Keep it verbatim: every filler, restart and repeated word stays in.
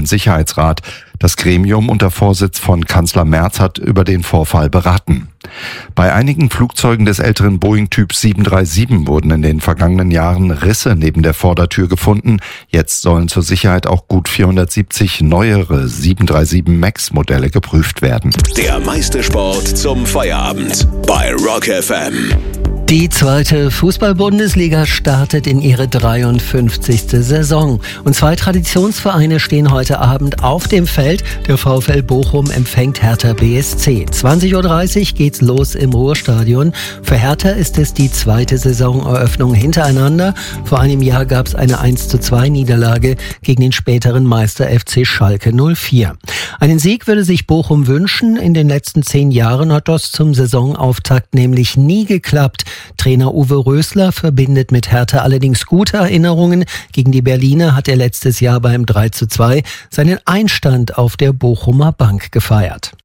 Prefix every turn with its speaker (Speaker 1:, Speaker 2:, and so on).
Speaker 1: Sicherheitsrat. Das Gremium unter Vorsitz von Kanzler Merz hat über den Vorfall beraten. Bei einigen Flugzeugen des älteren Boeing-Typs sieben drei sieben wurden in den vergangenen Jahren Risse neben der Vordertür gefunden. Jetzt sollen zur Sicherheit auch gut vierhundertsiebzig neuere sieben drei sieben Max-Modelle geprüft werden.
Speaker 2: Der meiste Sport zum Feierabend bei Rock F M.
Speaker 3: Die zweite Fußball-Bundesliga startet in ihre dreiundfünfzigste Saison. Und zwei Traditionsvereine stehen heute Abend auf dem Feld. Der VfL Bochum empfängt Hertha B S C. zwanzig Uhr dreißig geht's los im Ruhrstadion. Für Hertha ist es die zweite Saisoneröffnung hintereinander. Vor einem Jahr gab es eine eins zu zwei Niederlage gegen den späteren Meister F C Schalke null vier. Einen Sieg würde sich Bochum wünschen. In den letzten zehn Jahren hat das zum Saisonauftakt nämlich nie geklappt. Trainer Uwe Rösler verbindet mit Hertha allerdings gute Erinnerungen. Gegen die Berliner hat er letztes Jahr beim drei zu zwei seinen Einstand auf der Bochumer Bank gefeiert.